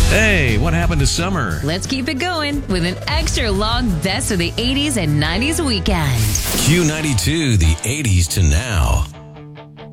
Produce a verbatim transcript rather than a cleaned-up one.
Hey, what happened to summer? Let's keep it going with an extra long best of the eighties and nineties weekend. Q ninety-two, the eighties to now.